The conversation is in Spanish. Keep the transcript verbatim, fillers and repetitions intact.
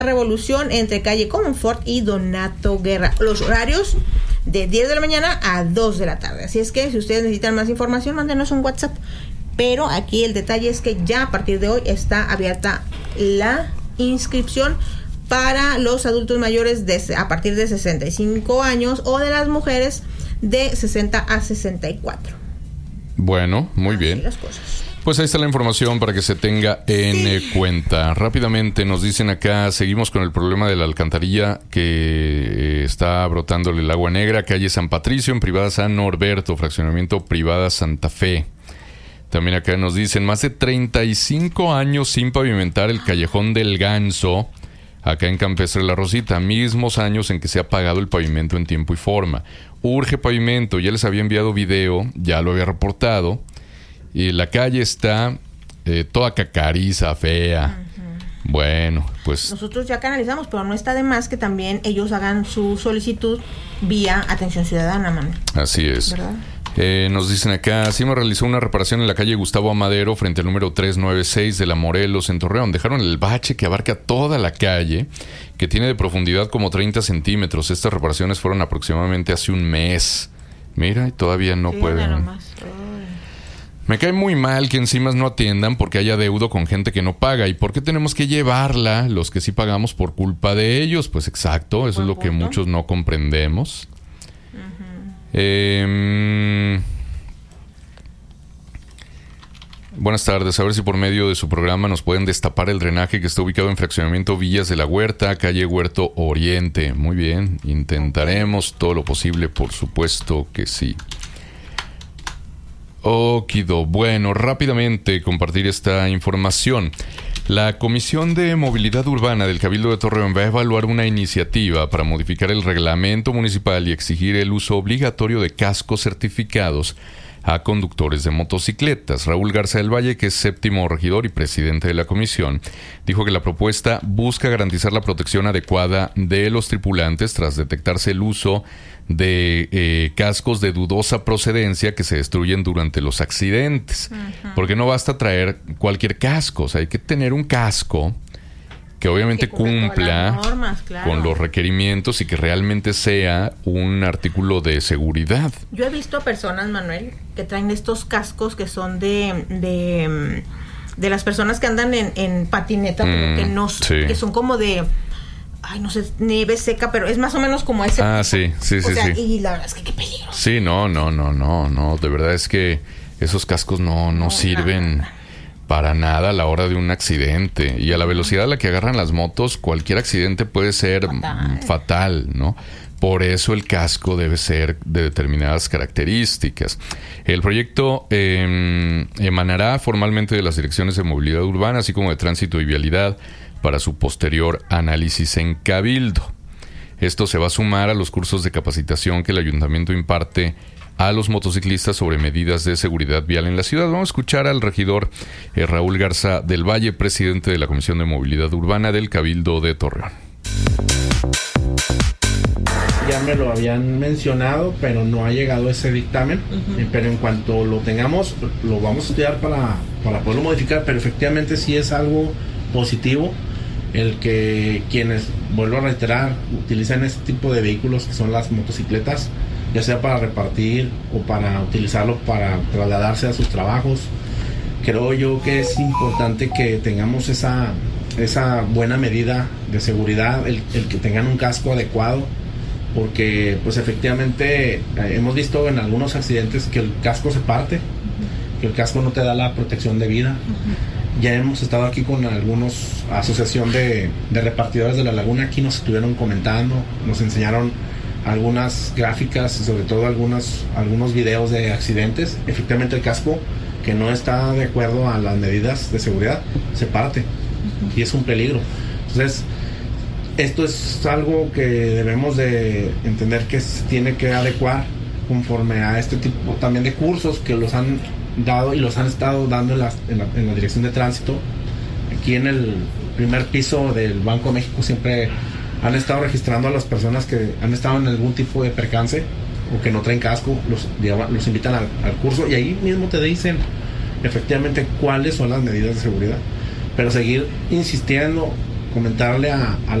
Revolución entre calle Comonfort y Donato Guerra. Los horarios de diez de la mañana a dos de la tarde. Así es que si ustedes necesitan más información, mándenos un WhatsApp. Pero aquí el detalle es que ya a partir de hoy está abierta la inscripción para los adultos mayores de, a partir de sesenta y cinco años o de las mujeres de sesenta a sesenta y cuatro. Bueno, muy Así bien. las cosas. Pues ahí está la información para que se tenga en sí. cuenta. Rápidamente nos dicen acá, seguimos con el problema de la alcantarilla que está brotándole el agua negra, calle San Patricio, en Privada San Norberto, fraccionamiento Privada Santa Fe. También acá nos dicen, más de treinta y cinco años sin pavimentar el Callejón del Ganso, acá en Campestre La Rosita, mismos años en que se ha pagado el pavimento en tiempo y forma. Urge pavimento, ya les había enviado video, ya lo había reportado. Y la calle está eh, toda cacariza, fea. Uh-huh. Bueno, pues... Nosotros ya canalizamos, pero no está de más que también ellos hagan su solicitud vía Atención Ciudadana, man. Así es. ¿Verdad? Eh, nos dicen acá, CIMA realizó una reparación en la calle Gustavo Amadero frente al número trescientos noventa y seis de la Morelos en Torreón. Dejaron el bache que abarca toda la calle, que tiene de profundidad como treinta centímetros. Estas reparaciones fueron aproximadamente hace un mes. Mira, y todavía no sí, pueden... Me cae muy mal que encima no atiendan porque haya deudo con gente que no paga. ¿Y por qué tenemos que llevarla los que sí pagamos por culpa de ellos? Pues exacto, eso es lo que muchos no comprendemos. Uh-huh. Eh, buenas tardes, a ver si por medio de su programa nos pueden destapar el drenaje que está ubicado en fraccionamiento Villas de la Huerta, calle Huerto Oriente. Muy bien, intentaremos todo lo posible, por supuesto que sí. Okido. Bueno, rápidamente compartir esta información. La Comisión de Movilidad Urbana del Cabildo de Torreón va a evaluar una iniciativa para modificar el reglamento municipal y exigir el uso obligatorio de cascos certificados a conductores de motocicletas. Raúl Garza del Valle, que es séptimo regidor y presidente de la comisión, dijo que la propuesta busca garantizar la protección adecuada de los tripulantes tras detectarse el uso de eh, cascos de dudosa procedencia que se destruyen durante los accidentes. Uh-huh. Porque no basta traer cualquier casco, o sea, hay que tener un casco que obviamente que cumpla normas, claro, con los requerimientos y que realmente sea un artículo de seguridad. Yo he visto personas, Manuel, que traen estos cascos que son de de, de las personas que andan en, en patineta, mm, que no sí. que son como de ay, no sé, nieve seca, pero es más o menos como ese. Ah, sí, sí, o sí, sea, sí. Y la verdad es que qué peligro. Sí, no, no, no, no, no, de verdad es que esos cascos no, no, no sirven nada. Para nada a la hora de un accidente. Y a la velocidad a la que agarran las motos, cualquier accidente puede ser fatal, fatal, ¿no? Por eso el casco debe ser de determinadas características. El proyecto eh, emanará formalmente de las direcciones de movilidad urbana, así como de tránsito y vialidad, para su posterior análisis en Cabildo. Esto se va a sumar a los cursos de capacitación que el ayuntamiento imparte a los motociclistas sobre medidas de seguridad vial en la ciudad. Vamos a escuchar al regidor eh, Raúl Garza del Valle, presidente de la Comisión de Movilidad Urbana del Cabildo de Torreón. Ya me lo habían mencionado, pero no ha llegado ese dictamen. Uh-huh. Pero en cuanto lo tengamos, lo vamos a estudiar para, para poderlo modificar. Pero efectivamente sí es algo positivo el que quienes, vuelvo a reiterar, utilizan este tipo de vehículos que son las motocicletas, ya sea para repartir o para utilizarlo para trasladarse a sus trabajos. Creo yo que es importante que tengamos esa, esa buena medida de seguridad, el, el que tengan un casco adecuado, porque pues efectivamente eh, hemos visto en algunos accidentes que el casco se parte, uh-huh. que el casco no te da la protección debida. Uh-huh. Ya hemos estado aquí con algunos asociación de, de repartidores de la laguna, aquí nos estuvieron comentando, nos enseñaron algunas gráficas y sobre todo algunos, algunos videos de accidentes. Efectivamente el casco que no está de acuerdo a las medidas de seguridad se parte, uh-huh. y es un peligro. Entonces esto es algo que debemos de entender que se tiene que adecuar conforme a este tipo también de cursos que los han dado y los han estado dando en la, en la, en la dirección de tránsito. Aquí en el primer piso del Banco de México siempre han estado registrando a las personas que han estado en algún tipo de percance o que no traen casco, los, los invitan al, al curso y ahí mismo te dicen efectivamente cuáles son las medidas de seguridad. Pero seguir insistiendo comentarle a, a